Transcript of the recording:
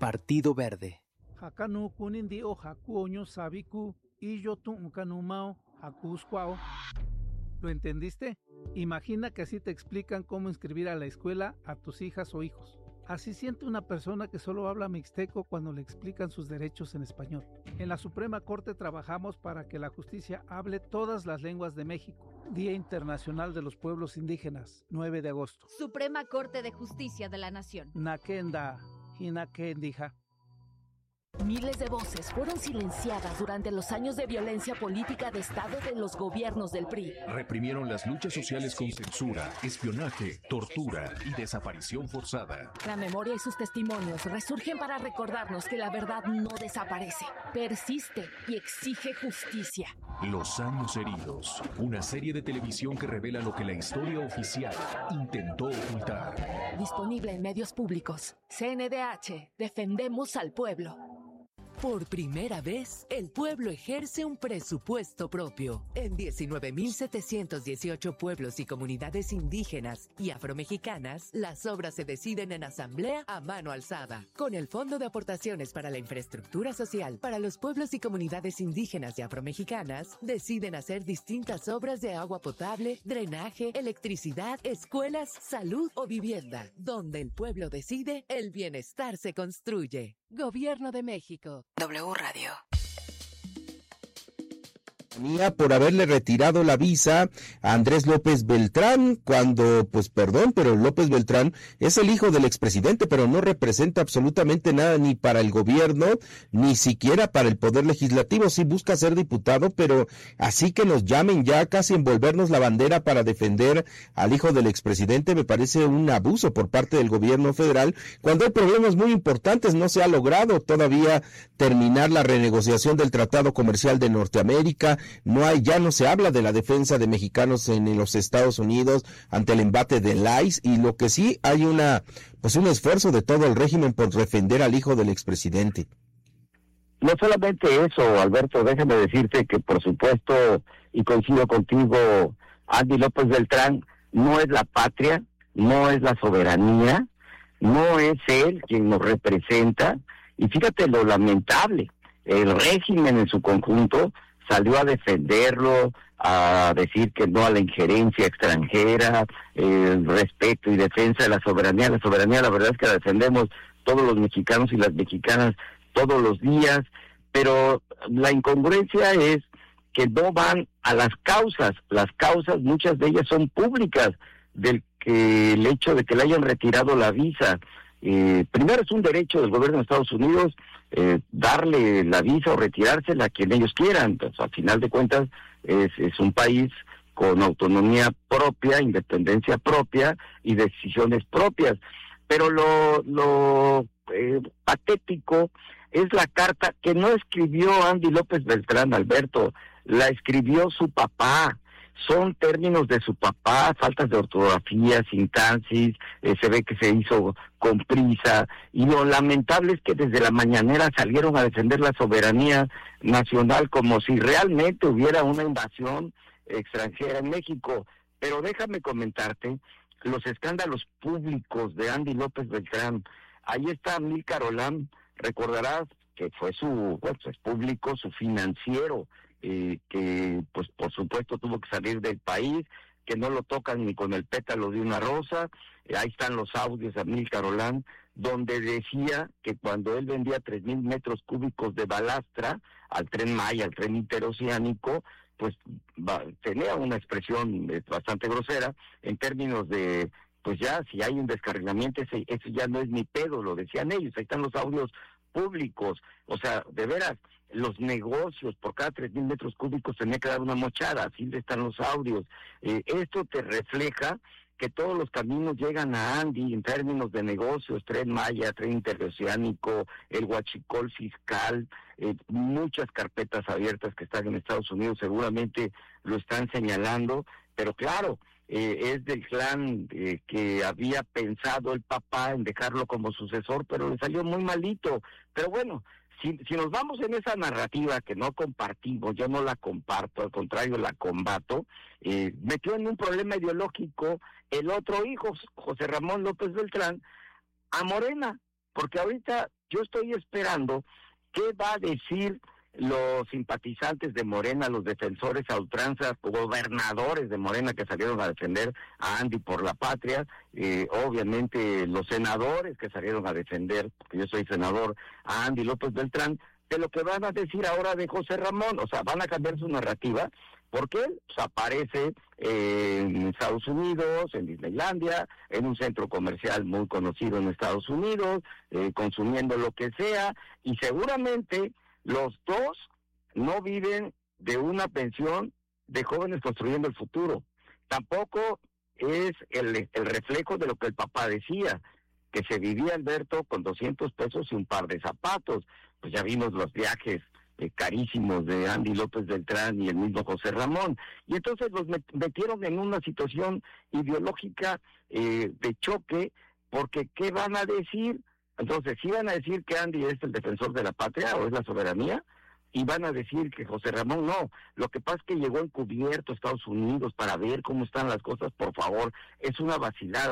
Partido Verde. Hakanu kunindi o hakuoño sabiku y yo tuncanumao hakuscuao. ¿Lo entendiste? Imagina que así te explican cómo inscribir a la escuela a tus hijas o hijos. Así siente una persona que solo habla mixteco cuando le explican sus derechos en español. En la Suprema Corte trabajamos para que la justicia hable todas las lenguas de México. Día Internacional de los Pueblos Indígenas, 9 de agosto. Suprema Corte de Justicia de la Nación. Nakenda, Hinakendija. Miles de voces fueron silenciadas durante los años de violencia política de Estado de los gobiernos del PRI. Reprimieron las luchas sociales con censura, espionaje, tortura y desaparición forzada. La memoria y sus testimonios resurgen para recordarnos que la verdad no desaparece, persiste y exige justicia. Los años heridos, una serie de televisión que revela lo que la historia oficial intentó ocultar. Disponible en medios públicos. CNDH, defendemos al pueblo. Por primera vez, el pueblo ejerce un presupuesto propio. En 19.718 pueblos y comunidades indígenas y afromexicanas, las obras se deciden en asamblea a mano alzada. Con el Fondo de Aportaciones para la Infraestructura Social para los pueblos y comunidades indígenas y afromexicanas, deciden hacer distintas obras de agua potable, drenaje, electricidad, escuelas, salud o vivienda. Donde el pueblo decide, el bienestar se construye. Gobierno de México. W Radio. Por haberle retirado la visa a Andrés López Beltrán, cuando, pero López Beltrán es el hijo del expresidente, pero no representa absolutamente nada ni para el gobierno, ni siquiera para el poder legislativo. Sí busca ser diputado, pero así que nos llamen ya casi envolvernos la bandera para defender al hijo del expresidente, me parece un abuso por parte del gobierno federal, cuando hay problemas muy importantes. No se ha logrado todavía terminar la renegociación del Tratado Comercial de Norteamérica. Ya no se habla de la defensa de mexicanos en los Estados Unidos ante el embate del ICE, y lo que sí hay un esfuerzo de todo el régimen por defender al hijo del expresidente. No solamente eso, Alberto, déjame decirte que por supuesto, y coincido contigo, Andy López Beltrán no es la patria, no es la soberanía, no es él quien nos representa, y fíjate lo lamentable, el régimen en su conjunto salió a defenderlo, a decir que no a la injerencia extranjera, el respeto y defensa de la soberanía. La soberanía, la verdad es que la defendemos todos los mexicanos y las mexicanas todos los días, pero la incongruencia es que no van a las causas. Las causas, muchas de ellas son públicas, el hecho de que le hayan retirado la visa. Primero, es un derecho del gobierno de Estados Unidos darle la visa o retirársela a quien ellos quieran. Pues, al final de cuentas es un país con autonomía propia, independencia propia y decisiones propias. Pero lo patético es la carta que no escribió Andy López Beltrán, Alberto, la escribió su papá. Son términos de su papá, faltas de ortografía, sintaxis, se ve que se hizo con prisa, y lo lamentable es que desde la mañanera salieron a defender la soberanía nacional como si realmente hubiera una invasión extranjera en México. Pero déjame comentarte los escándalos públicos de Andy López Beltrán. Ahí está Amílcar Olam, recordarás que fue es público, su financiero, que pues por supuesto tuvo que salir del país, que no lo tocan ni con el pétalo de una rosa. Ahí están los audios de Amílcar Olam, donde decía que cuando él vendía 3,000 metros cúbicos de balastra al Tren Maya, al tren interoceánico, pues tenía una expresión bastante grosera en términos de, pues ya si hay un descarrilamiento, eso ya no es mi pedo, lo decían ellos. Ahí están los audios públicos. O sea, de veras, los negocios, por cada 3,000 metros cúbicos tenía que dar una mochada, así están los audios. Esto te refleja que todos los caminos llegan a Andy en términos de negocios, Tren Maya, Tren Interoceánico, el huachicol fiscal, muchas carpetas abiertas que están en Estados Unidos seguramente lo están señalando, pero claro, es del clan que había pensado el papá en dejarlo como sucesor, pero le salió muy malito. Pero bueno, si nos vamos en esa narrativa que no compartimos, yo no la comparto, al contrario la combato, metió en un problema ideológico el otro hijo, José Ramón López Beltrán, a Morena, porque ahorita Yo estoy esperando qué va a decir los simpatizantes de Morena, los defensores a ultranza, gobernadores de Morena que salieron a defender a Andy por la patria, obviamente los senadores que salieron a defender, porque yo soy senador, a Andy López Beltrán, de lo que van a decir ahora de José Ramón. O sea, van a cambiar su narrativa, porque él aparece en Estados Unidos, en Disneylandia, en un centro comercial muy conocido en Estados Unidos, consumiendo lo que sea, y seguramente los dos no viven de una pensión de jóvenes construyendo el futuro. Tampoco es el reflejo de lo que el papá decía, que se vivía, Alberto, con 200 pesos y un par de zapatos. Pues ya vimos los viajes carísimos de Andy López Beltrán y el mismo José Ramón. Y entonces los metieron en una situación ideológica de choque, porque ¿qué van a decir? Entonces, ¿sí van a decir que Andy es el defensor de la patria o es la soberanía? Y van a decir que José Ramón no. Lo que pasa es que llegó encubierto a Estados Unidos para ver cómo están las cosas, por favor. Es una vacilada.